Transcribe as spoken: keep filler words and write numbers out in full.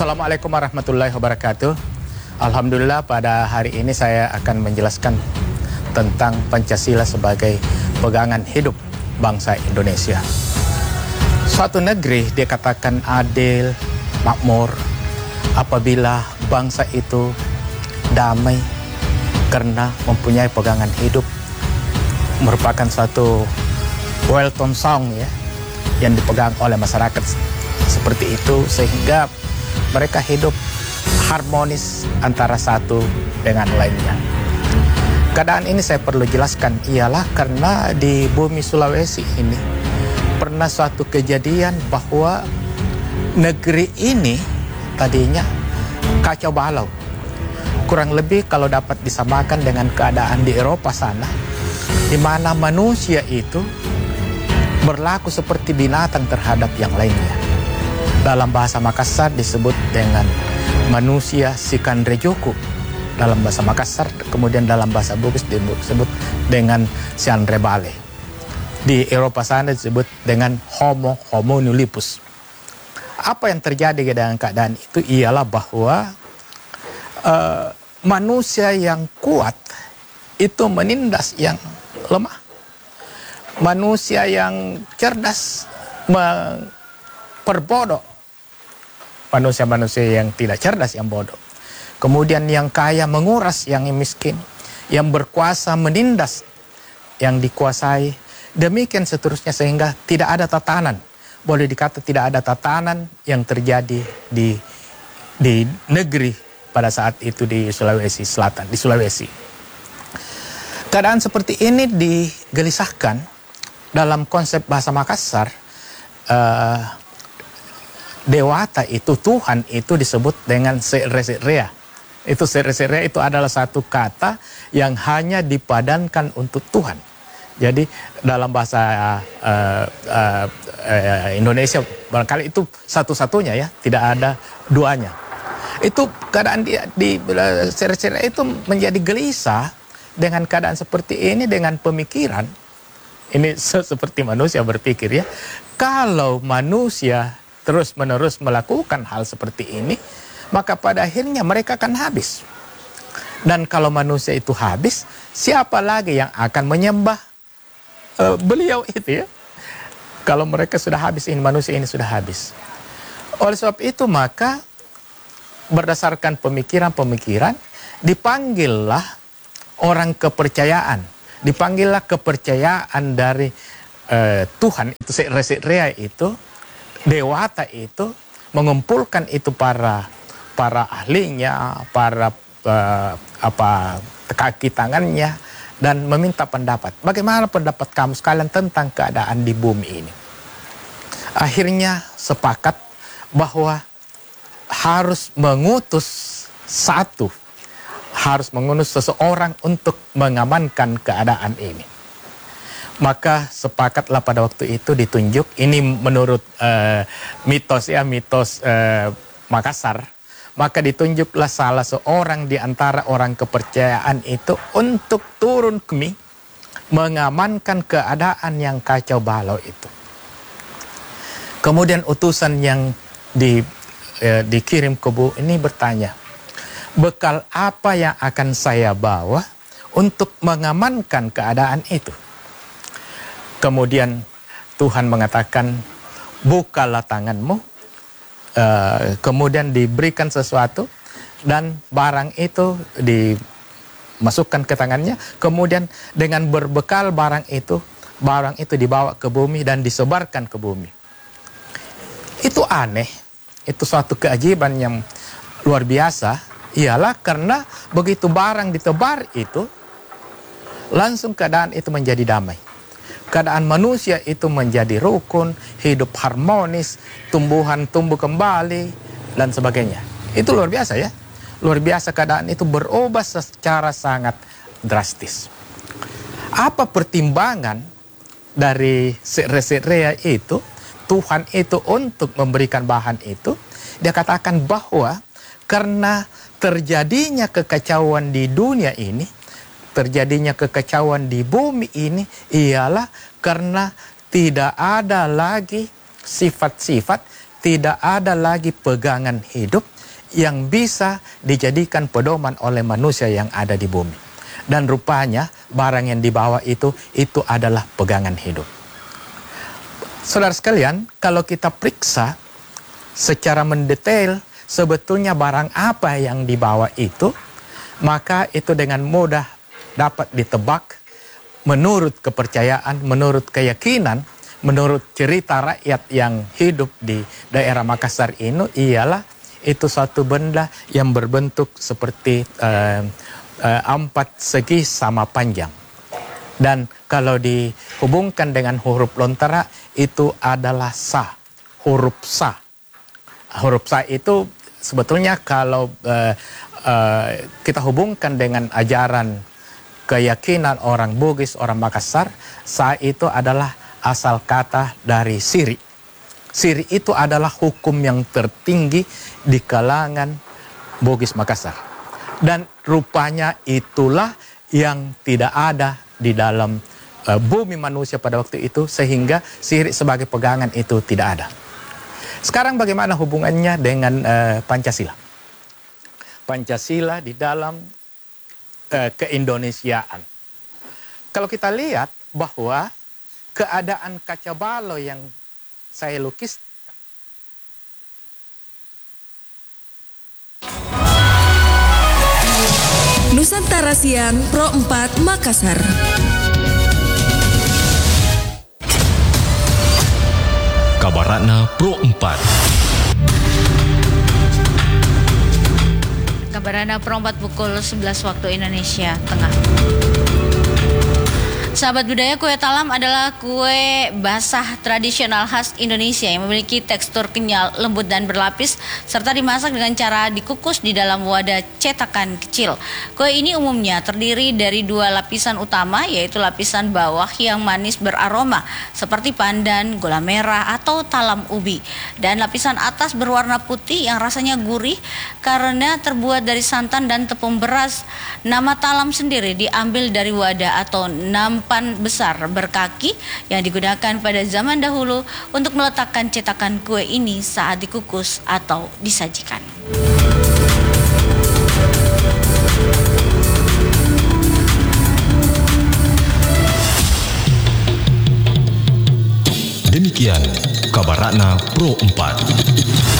Assalamualaikum warahmatullahi wabarakatuh. Alhamdulillah pada hari ini saya akan menjelaskan tentang Pancasila sebagai pegangan hidup bangsa Indonesia. Suatu negeri dikatakan adil, makmur apabila bangsa itu damai karena mempunyai pegangan hidup, merupakan suatu well-tone song ya yang dipegang oleh masyarakat seperti itu, sehingga mereka hidup harmonis antara satu dengan lainnya. Keadaan ini saya perlu jelaskan ialah karena di bumi Sulawesi ini pernah suatu kejadian bahwa negeri ini tadinya kacau balau. Kurang lebih kalau dapat disamakan dengan keadaan di Eropa sana, di mana manusia itu berlaku seperti binatang terhadap yang lainnya. Dalam bahasa Makassar disebut dengan manusia Sikanrejoku dalam bahasa Makassar, kemudian dalam bahasa Bugis disebut dengan Sianrebale. Di Eropa sana disebut dengan Homo homunculus. Apa yang terjadi dengan keadaan itu ialah bahwa uh, manusia yang kuat itu menindas yang lemah. Manusia yang cerdas memperbodoh manusia-manusia yang tidak cerdas, yang bodoh. Kemudian yang kaya menguras yang miskin, yang berkuasa menindas yang dikuasai, demikian seterusnya, sehingga tidak ada tatanan. Boleh dikata tidak ada tatanan yang terjadi di di negeri pada saat itu di Sulawesi Selatan, di Sulawesi. Keadaan seperti ini digelisahkan dalam konsep bahasa Makassar. Uh, Dewata itu, Tuhan itu disebut dengan Se'Rese'Rea. Itu Se'Rese'Rea itu adalah satu kata yang hanya dipadankan untuk Tuhan. Jadi dalam bahasa uh, uh, uh, Indonesia barangkali itu satu-satunya ya, tidak ada duanya. Itu keadaan di, di Se'Rese'Rea itu menjadi gelisah dengan keadaan seperti ini, dengan pemikiran. Ini seperti manusia berpikir ya. Kalau manusia terus-menerus melakukan hal seperti ini, maka pada akhirnya mereka akan habis. Dan kalau manusia itu habis, siapa lagi yang akan menyembah uh, beliau itu ya? Kalau mereka sudah habis, ini manusia ini sudah habis. Oleh sebab itu maka berdasarkan pemikiran-pemikiran, dipanggillah orang kepercayaan, dipanggillah kepercayaan dari uh, Tuhan itu, Se'Rese'Rea itu, Dewata itu, mengumpulkan itu para para ahlinya, para uh, apa kaki tangannya, dan meminta pendapat. Bagaimana pendapat kamu sekalian tentang keadaan di bumi ini? Akhirnya sepakat bahwa harus mengutus satu, harus mengutus seseorang untuk mengamankan keadaan ini. Maka sepakatlah pada waktu itu ditunjuk, ini menurut uh, mitos ya, mitos uh, Makassar, maka ditunjuklah salah seorang di antara orang kepercayaan itu untuk turun ke mie, mengamankan keadaan yang kacau balau itu. Kemudian utusan yang di, uh, dikirim ke Bu ini bertanya, bekal apa yang akan saya bawa untuk mengamankan keadaan itu? Kemudian Tuhan mengatakan, bukalah tanganmu, uh, kemudian diberikan sesuatu, dan barang itu dimasukkan ke tangannya, kemudian dengan berbekal barang itu, barang itu dibawa ke bumi dan disebarkan ke bumi. Itu aneh, itu suatu keajaiban yang luar biasa, ialah karena begitu barang ditebar itu, langsung keadaan itu menjadi damai. Keadaan manusia itu menjadi rukun, hidup harmonis, tumbuhan tumbuh kembali, dan sebagainya. Itu luar biasa ya. Luar biasa, keadaan itu berubah secara sangat drastis. Apa pertimbangan dari Se'Rese'Rea itu, Tuhan itu untuk memberikan bahan itu? Dia katakan bahwa karena terjadinya kekacauan di dunia ini, terjadinya kekacauan di bumi ini ialah karena tidak ada lagi sifat-sifat tidak ada lagi pegangan hidup yang bisa dijadikan pedoman oleh manusia yang ada di bumi. Dan rupanya barang yang dibawa itu, itu adalah pegangan hidup. Saudara sekalian, kalau kita periksa secara mendetail sebetulnya barang apa yang dibawa itu, maka itu dengan mudah dapat ditebak menurut kepercayaan, menurut keyakinan, menurut cerita rakyat yang hidup di daerah Makassar ini ialah itu suatu benda yang berbentuk seperti uh, uh, empat segi sama panjang. Dan kalau dihubungkan dengan huruf lontara itu adalah sa, huruf sa. Huruf sa itu sebetulnya kalau uh, uh, kita hubungkan dengan ajaran keyakinan orang Bugis, orang Makassar, sa itu adalah asal kata dari siri. Siri itu adalah hukum yang tertinggi di kalangan Bugis Makassar. Dan rupanya itulah yang tidak ada di dalam uh, bumi manusia pada waktu itu, sehingga siri sebagai pegangan itu tidak ada. Sekarang bagaimana hubungannya dengan uh, Pancasila? Pancasila di dalam uh, keindonesiaan. Kalau kita lihat bahwa keadaan kaca balo yang saya lukis Nusantara Siang Pro empat Makassar. Kabaratna Pro empat. Kabaratna Pro empat pukul sebelas waktu Indonesia Tengah. Sahabat budaya, kue talam adalah kue basah tradisional khas Indonesia yang memiliki tekstur kenyal, lembut dan berlapis serta dimasak dengan cara dikukus di dalam wadah cetakan kecil. Kue ini umumnya terdiri dari dua lapisan utama, yaitu lapisan bawah yang manis beraroma seperti pandan, gula merah atau talam ubi, dan lapisan atas berwarna putih yang rasanya gurih karena terbuat dari santan dan tepung beras. Nama talam sendiri diambil dari wadah atau nampan besar berkaki yang digunakan pada zaman dahulu untuk meletakkan cetakan kue ini saat dikukus atau disajikan. Demikian Kabaratna Pro empat.